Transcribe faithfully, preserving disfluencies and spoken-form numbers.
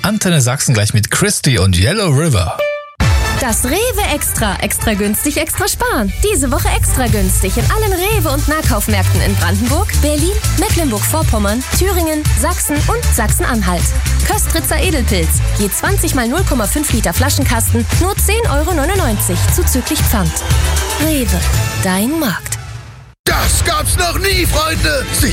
Antenne Sachsen gleich mit Christy und Yellow River. Das Rewe Extra. Extra günstig, extra sparen. Diese Woche extra günstig in allen Rewe- und Nahkaufmärkten in Brandenburg, Berlin, Mecklenburg-Vorpommern, Thüringen, Sachsen und Sachsen-Anhalt. Köstritzer Edelpilz. Je zwanzig mal null Komma fünf Liter Flaschenkasten, nur zehn Euro neunundneunzig zuzüglich Pfand. Rewe. Dein Markt. Das gab's noch nie, Freunde! Sie